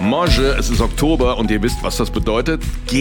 Monge, es ist Oktober und ihr wisst, was das bedeutet?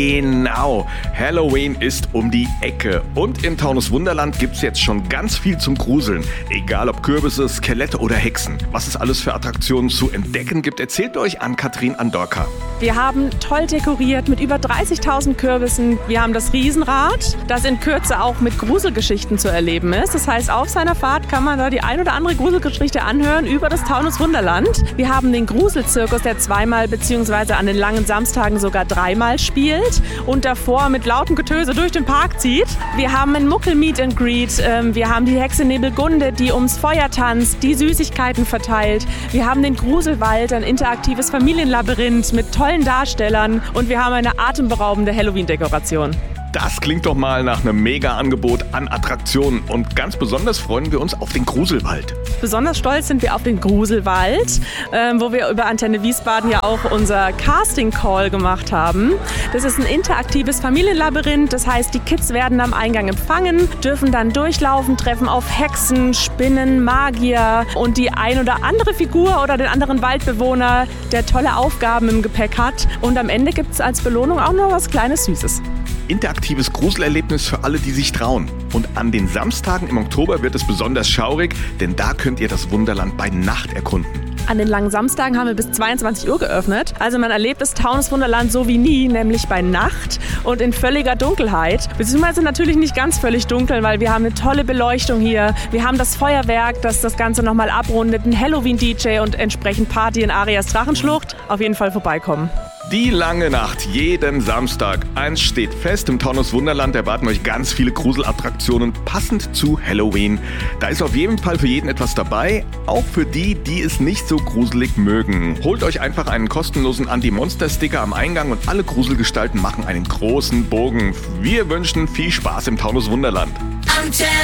Genau, Halloween ist um die Ecke. Und im Taunus Wunderland gibt's jetzt schon ganz viel zum Gruseln. Egal ob Kürbisse, Skelette oder Hexen. Was es alles für Attraktionen zu entdecken gibt, erzählt euch Ann-Kathrin Andorka. Wir haben toll dekoriert mit über 30.000 Kürbissen. Wir haben das Riesenrad, das in Kürze auch mit Gruselgeschichten zu erleben ist. Das heißt, auf seiner Fahrt kann man da die ein oder andere Gruselgeschichte anhören über das Taunus Wunderland. Wir haben den Gruselzirkus, der zweimal bzw. an den langen Samstagen sogar dreimal spielt und davor mit lautem Getöse durch den Park zieht. Wir haben ein Muckel-Meet and Greet. Wir haben die Hexe Nebelgunde, die ums Feuer tanzt, die Süßigkeiten verteilt. Wir haben den Gruselwald, ein interaktives Familienlabyrinth mit tollen Darstellern und wir haben eine atemberaubende Halloween-Dekoration. Das klingt doch mal nach einem Mega-Angebot an Attraktionen und ganz besonders freuen wir uns auf den Gruselwald. Besonders stolz sind wir auf den Gruselwald, wo wir über Antenne Wiesbaden ja auch unser Casting-Call gemacht haben. Das ist ein interaktives Familienlabyrinth, das heißt, die Kids werden am Eingang empfangen, dürfen dann durchlaufen, treffen auf Hexen, Spinnen, Magier und die ein oder andere Figur oder den anderen Waldbewohner, der tolle Aufgaben im Gepäck hat. Und am Ende gibt es als Belohnung auch noch was Kleines Süßes. Interaktives Gruselerlebnis für alle, die sich trauen. Und an den Samstagen im Oktober wird es besonders schaurig, denn da könnt ihr das Wunderland bei Nacht erkunden. An den langen Samstagen haben wir bis 22 Uhr geöffnet. Also man erlebt das Taunus Wunderland so wie nie, nämlich bei Nacht und in völliger Dunkelheit. Beziehungsweise natürlich nicht ganz völlig dunkel, weil wir haben eine tolle Beleuchtung hier. Wir haben das Feuerwerk, das das Ganze nochmal abrundet, ein Halloween-DJ und entsprechend Party in Arias Drachenschlucht. Auf jeden Fall vorbeikommen. Die lange Nacht, jeden Samstag. Eins steht fest, im Taunus Wunderland erwarten euch ganz viele Gruselattraktionen passend zu Halloween. Da ist auf jeden Fall für jeden etwas dabei, auch für die, die es nicht so gruselig mögen. Holt euch einfach einen kostenlosen Anti-Monster-Sticker am Eingang und alle Gruselgestalten machen einen großen Bogen. Wir wünschen viel Spaß im Taunus Wunderland. Antenne.